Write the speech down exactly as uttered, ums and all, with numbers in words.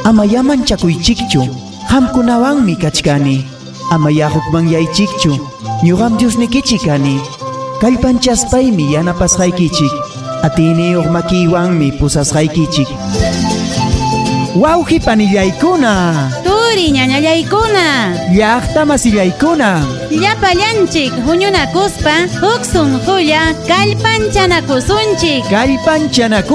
ama yamanchakuychikchu, hamkunawanmi kachkani. Ama yahukmanyaychikchu, ñuqam Diosnikichik kani. Kallpanchaspaymi yanapasqaykichik, atiniyuq makiwanmi pusasqaykichik. Wawqi panillaykuna, Turi ñañallaykuna, llaqta masillaykuna, llapallanchik huñunakuspa huk sunqulla kallpanchanakusunchik. kallpanchanaku